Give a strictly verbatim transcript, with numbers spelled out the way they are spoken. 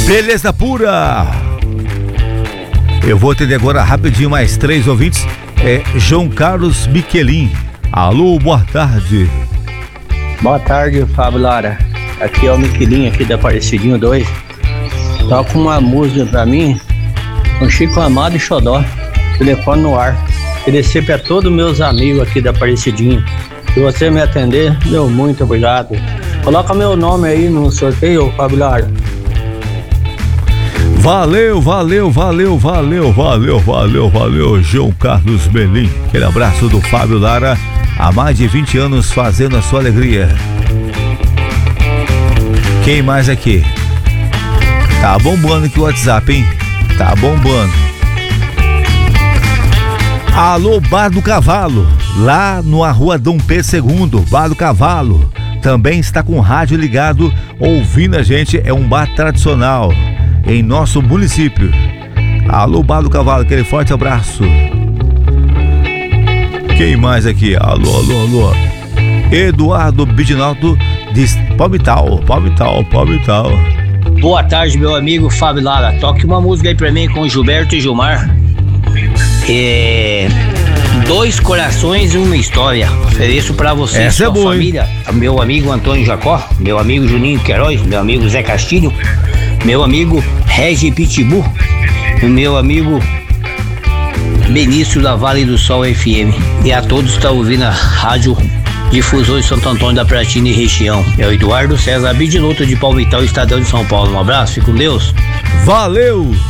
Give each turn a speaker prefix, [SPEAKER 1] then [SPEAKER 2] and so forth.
[SPEAKER 1] Beleza pura. Eu vou atender agora rapidinho mais três ouvintes. É João Carlos Miquelin. Alô, boa tarde.
[SPEAKER 2] Boa tarde, Fábio Lara. Aqui é o Miquelin, aqui da Aparecidinho dois. Toca uma música pra mim, com Chico Amado e Xodó. Telefone no ar. Agradecer pra todos meus amigos aqui da Aparecidinho. Se você me atender, meu muito obrigado. Coloca meu nome aí no sorteio, Fábio Lara.
[SPEAKER 1] Valeu, valeu, valeu, valeu, valeu, valeu, valeu, João Carlos Melim. Aquele abraço do Fábio Lara, há mais de vinte anos fazendo a sua alegria. Quem mais aqui? Tá bombando aqui o WhatsApp, hein? Tá bombando. Alô, Bar do Cavalo, lá no Rua Dom Pedro segundo, Bar do Cavalo. Também está com o rádio ligado, ouvindo a gente, é um bar tradicional em nosso município. Alô, Bar do Cavalo, aquele forte abraço. Quem mais aqui? Alô, alô, alô. Eduardo Bidinaldo diz Palmital, Palmital, Palmital.
[SPEAKER 2] Boa tarde, meu amigo Fábio Lara. Toque uma música aí pra mim com Gilberto e Gilmar. É... Dois corações e uma história. Ofereço pra você e sua
[SPEAKER 1] é boa,
[SPEAKER 2] família. Hein? Meu amigo Antônio Jacó, meu amigo Juninho Queiroz, meu amigo Zé Castilho, meu amigo Regi Pitbull e meu amigo Benício da Vale do Sol F M. E a todos que estão ouvindo a Rádio Difusor de Santo Antônio da Pratina e Região. É o Eduardo César Bidinoto de Palmital, Estadão de São Paulo. Um abraço, fique com Deus.
[SPEAKER 1] Valeu!